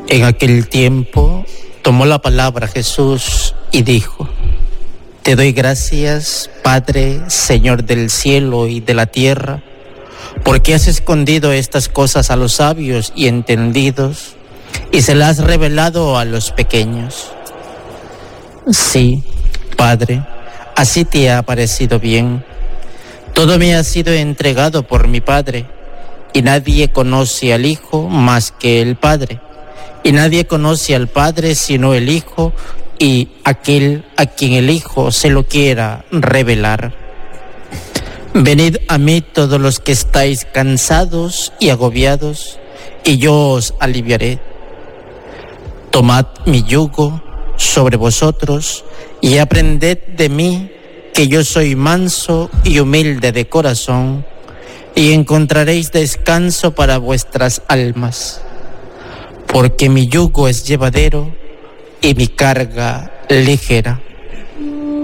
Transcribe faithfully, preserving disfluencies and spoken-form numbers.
En aquel tiempo tomó la palabra Jesús y dijo: Te doy gracias, Padre, Señor del cielo y de la tierra, porque has escondido estas cosas a los sabios y entendidos y se las has revelado a los pequeños. Sí, Padre, así te ha parecido bien. Todo me ha sido entregado por mi Padre, y nadie conoce al Hijo más que el Padre, y nadie conoce al Padre sino el Hijo y aquel a quien el Hijo se lo quiera revelar. Venid a mí todos los que estáis cansados y agobiados, y yo os aliviaré. Tomad mi yugo sobre vosotros y aprended de mí, que yo soy manso y humilde de corazón, y encontraréis descanso para vuestras almas, porque mi yugo es llevadero y mi carga ligera.